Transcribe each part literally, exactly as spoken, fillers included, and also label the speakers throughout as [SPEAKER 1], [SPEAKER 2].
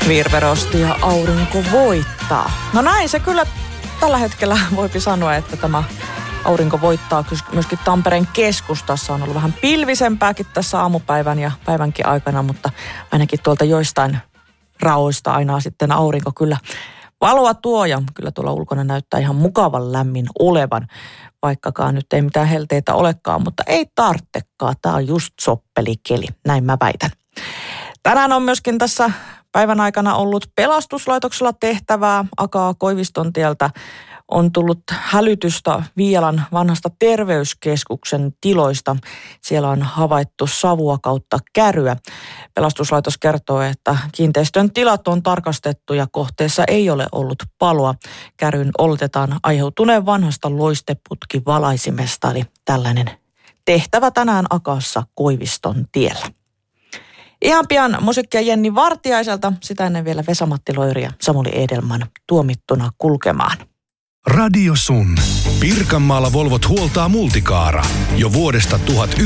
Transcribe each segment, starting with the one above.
[SPEAKER 1] Virverosti ja aurinko voittaa. No näin se kyllä tällä hetkellä voipi sanoa, että tämä aurinko voittaa myöskin Tampereen keskustassa. On ollut vähän pilvisempääkin tässä aamupäivän ja päivänkin aikana, mutta ainakin tuolta joistain raoista aina sitten aurinko kyllä valoa tuo ja kyllä tuolla ulkona näyttää ihan mukavan lämmin olevan, vaikkakaan nyt ei mitään helteitä olekaan, mutta ei tarvitsekaan. Tämä on just soppelikeli, näin mä väitän. Tänään on myöskin tässä päivän aikana ollut pelastuslaitoksella tehtävää. Akaa Koivistontieltä on tullut hälytystä Viialan vanhasta terveyskeskuksen tiloista. Siellä on havaittu savua kautta käryä. Pelastuslaitos kertoo, että kiinteistön tilat on tarkastettu ja kohteessa ei ole ollut paloa. Käryn oletetaan aiheutuneen vanhasta loisteputkivalaisimesta, eli tällainen tehtävä tänään Akassa Koiviston tiellä. Ihan pian musiikkia Jenni Vartiaiselta, sitä ennen vielä Vesa-Matti Loiri ja Samuli Edelman Tuomittuna kulkemaan.
[SPEAKER 2] Radio Sun. Pirkanmaalla Volvot huoltaa Multicaara jo vuodesta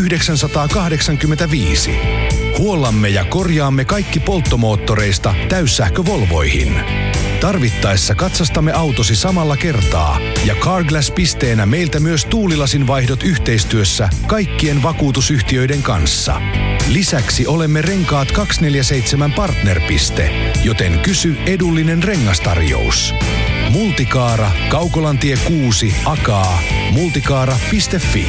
[SPEAKER 2] tuhatyhdeksänsataakahdeksankymmentäviisi. Huollamme ja korjaamme kaikki polttomoottoreista täyssähkövolvoihin. Tarvittaessa katsastamme autosi samalla kertaa ja Carglass-pisteenä meiltä myös tuulilasin vaihdot yhteistyössä kaikkien vakuutusyhtiöiden kanssa. Lisäksi olemme Renkaat kaksisataaneljäkymmentäseitsemän partnerpiste, joten kysy edullinen rengastarjous. Multicaara, Kaukolantie kuusi, Akaa, multicaara piste fi.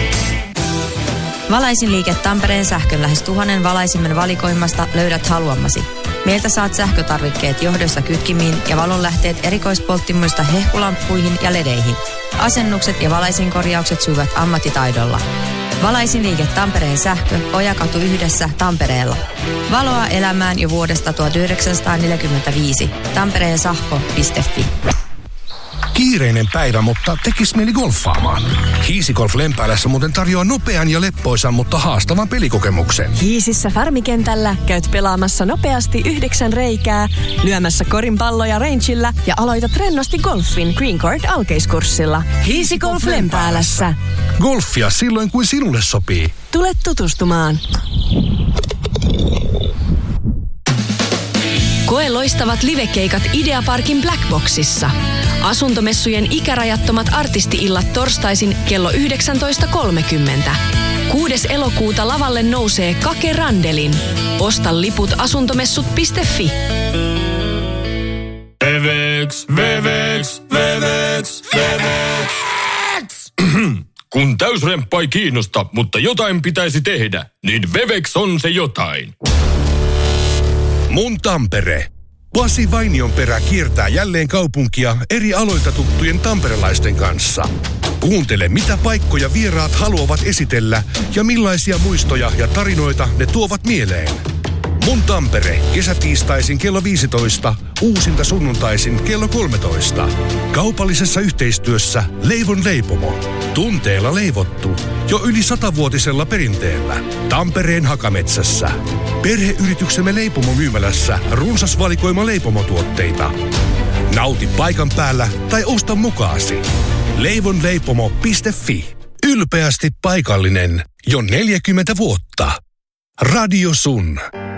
[SPEAKER 3] Valaisin liike Tampereen sähkön lähes tuhannen valaisimen valikoimasta löydät haluamasi. Meiltä saat sähkötarvikkeet johdossa kytkimiin ja valonlähteet erikoispolttimoista hehkulamppuihin ja ledeihin. Asennukset ja valaisinkorjaukset sujuvat ammattitaidolla. Valaisin liike Tampereen sähkö, Ojakatu yhdessä Tampereella. Valoa elämään jo vuodesta tuhatyhdeksänsataaneljäkymmentäviisi. Tampereen sähkö piste fi.
[SPEAKER 2] Kiireinen päivä, mutta tekis mieli golfaamaan. Hiisigolf Lempäälässä muuten tarjoaa nopean ja leppoisan, mutta haastavan pelikokemuksen.
[SPEAKER 4] Hiisissä Farmikentällä käyt pelaamassa nopeasti yhdeksän reikää, lyömässä korinpalloja rangeillä ja aloitat rennosti golfin Green Court alkeiskurssilla. Hiisigolf Lempäälässä.
[SPEAKER 2] Golfia silloin, kuin sinulle sopii.
[SPEAKER 4] Tule tutustumaan. Koe loistavat livekeikat Ideaparkin Blackboxissa. Asuntomessujen ikärajattomat artisti-illat torstaisin kello yhdeksäntoista kolmekymmentä. kuudes elokuuta lavalle nousee Kake Randelin. Osta liput asuntomessut piste fi.
[SPEAKER 5] Wevex, Wevex, Wevex, Wevex. Kun täysremppa ei kiinnosta, mutta jotain pitäisi tehdä, niin Wevex on se jotain.
[SPEAKER 2] Mun Tampere. Pasi Vainionperä kiertää jälleen kaupunkia eri aloilta tuttujen tamperelaisten kanssa. Kuuntele, mitä paikkoja vieraat haluavat esitellä ja millaisia muistoja ja tarinoita ne tuovat mieleen. Mun Tampere, kesätiistaisin kello viisitoista, uusinta sunnuntaisin kello kolmetoista. Kaupallisessa yhteistyössä Leivon leipomo. Tunteella leivottu. Jo yli satavuotisella perinteellä. Tampereen Hakametsässä. Perheyrityksemme leipomomyymälässä runsas valikoima leipomotuotteita. Nauti paikan päällä tai osta mukaasi. leivonleipomo piste fi. Ylpeästi paikallinen jo neljäkymmentä vuotta. Radio Sun.